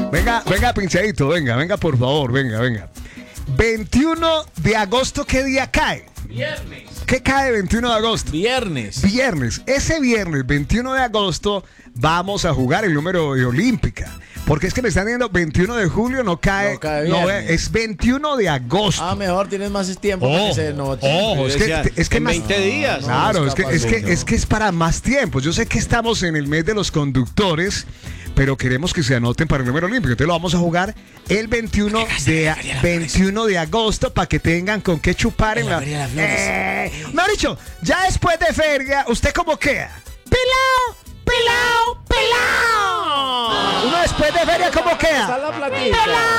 Venga, pinchadito, venga, por favor, venga. 21 de agosto, ¿qué día cae? Viernes. ¿Qué cae 21 de agosto? Viernes. Ese viernes, 21 de agosto, vamos a jugar el número de Olímpica. Porque es que me están diciendo 21 de julio no cae es 21 de agosto. Ah, mejor tienes más tiempo para que se note. Ojo, es que en 20 días. Claro, es que es para más tiempo. Yo sé que estamos en el mes de los conductores, pero queremos que se anoten para el número olímpico. Entonces lo vamos a jugar el 21 de agosto para que tengan con qué chupar en la Feria de las Flores. Mejor dicho, ya después de feria, ¿usted cómo queda? ¡Pelao! Uno después de feria, ¿cómo queda? Está la platita.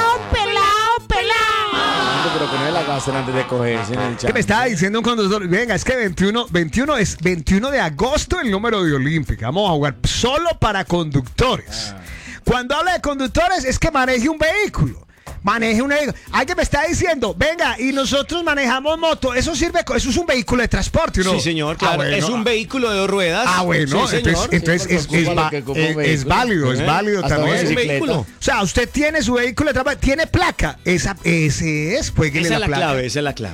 Pero que no la gasten antes de cogerse en el chat. ¿Qué me estaba diciendo un conductor? Venga, es que 21 es 21 de agosto el número de Olímpica. Vamos a jugar solo para conductores. Cuando habla de conductores es que maneje un vehículo. Alguien me está diciendo, venga, y nosotros manejamos moto. Eso es un vehículo de transporte, ¿no? Sí, señor, claro. Bueno. Es un vehículo de 2 ruedas. Bueno, sí, señor. entonces es válido también. Es un vehículo. O sea, usted tiene su vehículo de transporte, tiene placa. Ese es, pues Esa es la clave.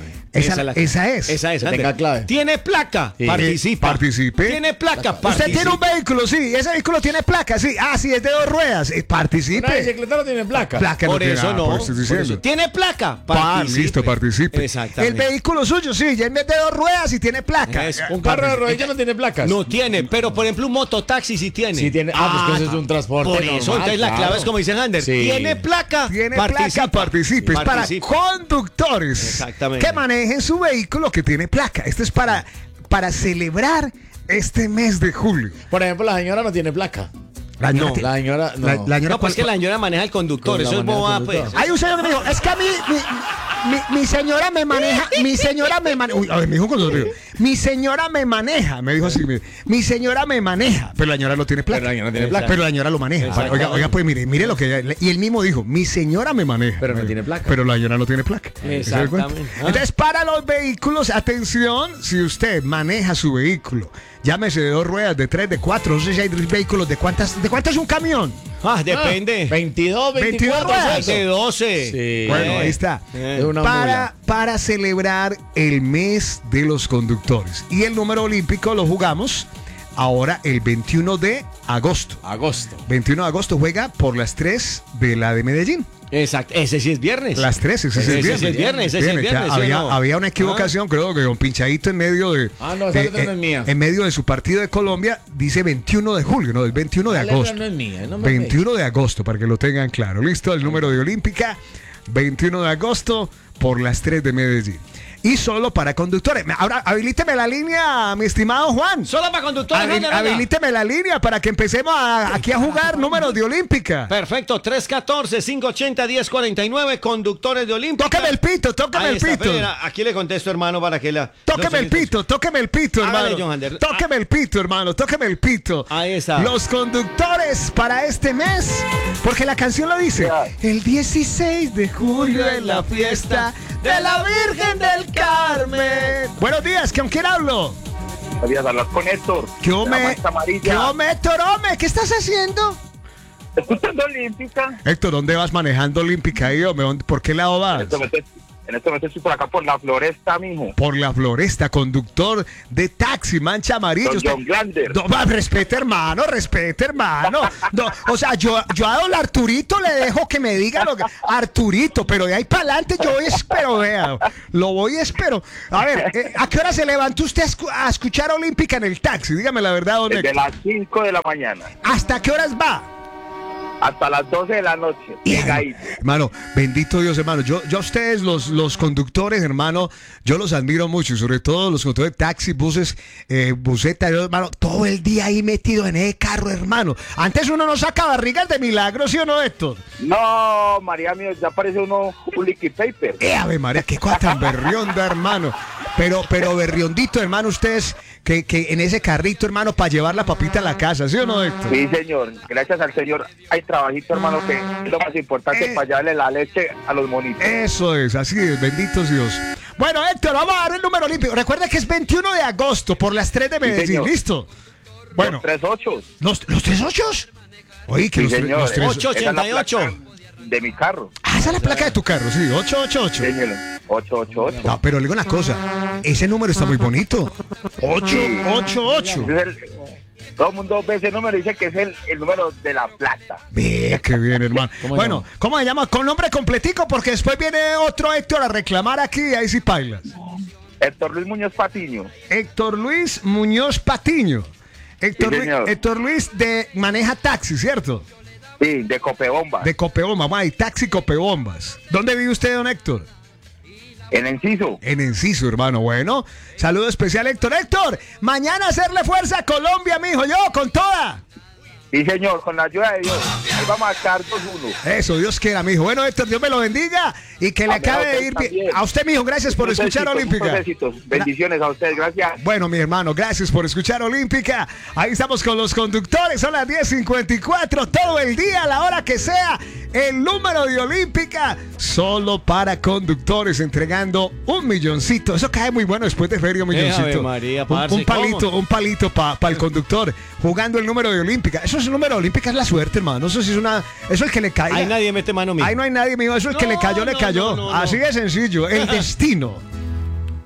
Esa es. Que tenga clave. ¿Tiene placa? Sí. Participe. ¿Tiene placa? Participe. Usted tiene un vehículo, sí. Ese vehículo tiene placa, sí. Sí, es de 2 ruedas. Participe. Una bicicleta no tiene placa. Placa Por no eso tiene, no. por eso estoy diciendo. ¿Tiene placa? Listo, participe. Exactamente. El vehículo suyo, sí, ya en vez de 2 ruedas y tiene placa. Un carro de rodillas no tiene placas. No tiene, pero por ejemplo un mototaxi sí tiene. Sí tiene. Pues que eso es un transporte. Por eso, normal, entonces la clave es como dice Ander. Sí. ¿Tiene placa? Tiene placa, participe. Es para conductores Exactamente. que manejen su vehículo que tiene placa. Esto es para celebrar este mes de julio. Por ejemplo, la señora no tiene placa. La No. La señora no. La señora, No, pues que la señora maneja el conductor. Pues Eso la es maneja boba, el pues. conductor. Hay un señor que me dijo, es que a mí, mi señora me maneja, uy, a ver, me dijo cuando digo, mi señora me maneja, me dijo así, mi señora me maneja, pero la señora no tiene placa. Pero la señora no tiene placa. Pero la señora lo maneja. Oiga, pues mire lo que y él mismo dijo, mi señora me maneja. Pero no tiene placa. Pero la señora no tiene placa. ¿Se da cuenta? Exactamente. Entonces, para los vehículos, atención, si usted maneja su vehículo, llámese de 2 ruedas, de 3, de 4, no sé si hay vehículos, ¿de cuántas es un camión? Depende. 22, 22 24 ruedas. De 12. Sí. Bueno, ahí está. Es una mula. Para celebrar el mes de los conductores. Y el número olímpico lo jugamos ahora el 21 de agosto. 21 de agosto juega por las 3 de la de Medellín. Exacto. Ese sí es viernes. Las 3, ese sí es viernes. Ese sí es viernes. ¿sí o no? Había una equivocación, creo que con Pinchadito en medio de. No, esa letra no es mía. En medio de su partido de Colombia, dice 21 de julio, no, el 21 de La agosto. letra no es mía, no me 21 de agosto, para que lo tengan claro. Listo, el número de Olímpica, 21 de agosto por las 3 de Medellín. Y solo para conductores. Ahora, habilíteme la línea, mi estimado Juan. Solo para conductores. Habilíteme la línea para que empecemos aquí a jugar números de Olímpica. Perfecto, 314-580-1049, conductores de Olímpica. Tóqueme el pito, Ahí está, pito. espera, aquí le contesto, hermano, para que la... Tóqueme el pito, hermano. Hágale, John Ander. Tóqueme el pito, hermano, tóqueme el pito. Ahí está. Los conductores para este mes, porque la canción lo dice. El 16 de julio en la fiesta de la Virgen del Carmen. Buenos días, ¿con quién hablo? Buenos días, hablar con Héctor. ¿Qué hombre? Amarilla. ¿Qué hombre, Héctor? Hombre, ¿qué estás haciendo? Escuchando Olímpica. Héctor, ¿dónde vas manejando Olímpica ahí, hombre? ¿Por qué lado vas? En este momento estoy por acá por la Floresta, mijo. Por la Floresta, conductor de taxi, mancha amarillo. Don John Glander. Respete, hermano. No, o sea, yo a don Arturito le dejo que me diga lo que... Arturito, pero de ahí para adelante yo espero, vea. Espero. A ver, ¿a qué hora se levanta usted a escuchar Olímpica en el taxi? Dígame la verdad, don Desde Héctor. las 5 de la mañana ¿Hasta qué horas va? hasta las 12 de la noche. Hermano, bendito Dios, hermano. Yo a ustedes, los conductores, hermano, yo los admiro mucho, y sobre todo los conductores de taxi, buses, busetas, hermano, todo el día ahí metido en ese carro, hermano. Antes uno no saca barrigas de milagro, ¿sí o no, Héctor? No, María mío, ya parece uno un liquid paper. Ave María, qué cosa tan berrionda, hermano. Pero berriondito, hermano, ustedes que en ese carrito, hermano, para llevar la papita a la casa, ¿sí o no, Héctor? Sí, señor. Gracias al señor hay trabajito, hermano, que es lo más importante para llevarle la leche a los monitos. Eso es, así es, bendito Dios. Bueno, Héctor, vamos a dar el número olímpico. Recuerda que es 21 de agosto por las 3 de Medellín, sí, ¿listo? Bueno. Los 3 ochos. ¿Los 3 ochos? Oye, que sí, los 3 888. de mi carro. Ah, esa es la placa de tu carro, sí, 888. Señor, 888. No, pero le digo una cosa, ese número está muy bonito. 888. Todo el mundo ve ese número y dice que es el número de la plata. Ve, qué bien, hermano. Bueno, ¿cómo se llama? Con nombre completico, porque después viene otro Héctor a reclamar aquí, ahí sí pailas. Héctor Luis Muñoz Patiño. Héctor Luis Muñoz Patiño. Héctor Luis maneja taxi, ¿cierto? Sí, de Copeombas. De Copeombas, y taxi Copeombas. ¿Dónde vive usted, don Héctor? En Enciso. En Enciso, hermano. Bueno, saludo especial, Héctor. Héctor, mañana hacerle fuerza a Colombia, mijo, yo, con toda. Sí, señor, con la ayuda de Dios. Ahí vamos a estar 2-1. Eso, Dios quiera, mijo. Bueno, Héctor, Dios me lo bendiga y que le acabe de ir bien. A usted, mijo, gracias por escuchar Olímpica. Bendiciones a usted, gracias. Bueno, mi hermano, gracias por escuchar Olímpica. Ahí estamos con los conductores, son las 10:54, todo el día, a la hora que sea. El número de Olímpica, solo para conductores, entregando 1 milloncito. Eso cae muy bueno después de feria, 1 milloncito. María, un palito para el conductor, jugando el número de Olímpica. Eso es el número de Olímpica, es la suerte, hermano. Eso sí es eso es el que le cae. Ahí nadie mete mano, mijo. Ahí no hay nadie, mijo. Eso es el que le cayó, le cayó. Así de sencillo. El destino.